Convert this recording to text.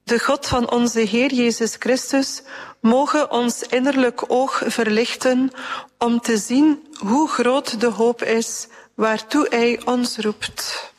De God van onze Heer Jezus Christus moge ons innerlijk oog verlichten om te zien hoe groot de hoop is waartoe Hij ons roept.